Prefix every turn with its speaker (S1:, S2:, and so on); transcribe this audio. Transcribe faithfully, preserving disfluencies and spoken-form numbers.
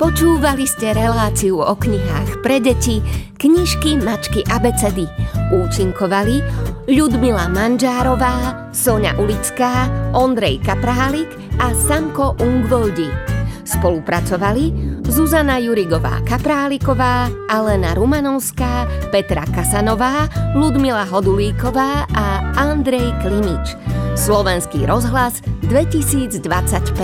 S1: Počúvali ste reláciu o knihách pre deti Knižky, mačky, abecedy. Účinkovali Ľudmila Manžárová, Soňa Ulická, Ondrej Kaprálik a Samko Ungvoldi. Spolupracovali Zuzana Jurigová Kapráliková, Alena Rumanovská, Petra Kasanová, Ľudmila Hodulíková a Andrej Klimič. Slovenský rozhlas dvetisícdvadsaťpäť.